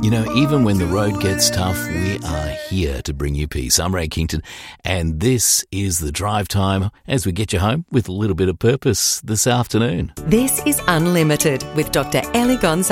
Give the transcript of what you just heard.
You know, even when the road gets tough, we are here to bring you peace. I'm Ray Kington, and this is The Drive Time as we get you home with a little bit of purpose this afternoon. This is Unlimited with Dr. Ellie Gonzalez.